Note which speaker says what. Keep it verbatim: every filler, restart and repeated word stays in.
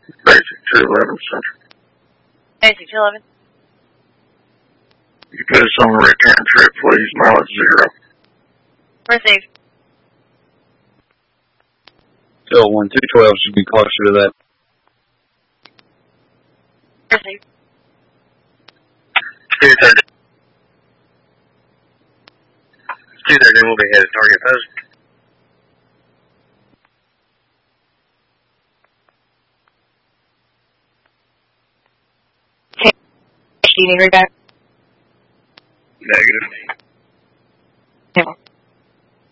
Speaker 1: Basic two eleven Central.
Speaker 2: Basic two eleven.
Speaker 1: You put us on the return trip, please. Mileage zero.
Speaker 2: Received.
Speaker 3: Still one two twelve should be closer to that.
Speaker 2: Received.
Speaker 4: two thirty. two thirty will be headed target post.
Speaker 2: Do you need read back?
Speaker 4: Negative.